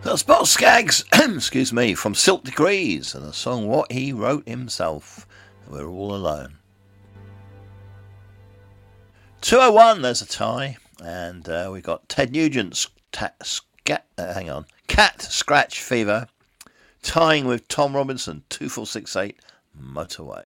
That's Bob Skaggs, excuse me, from Silk Degrees, and a song what he wrote himself. We're all alone. 201, there's a tie, and we got Ted Nugent's Cat Scratch Fever, tying with Tom Robinson, 2468 Motorway.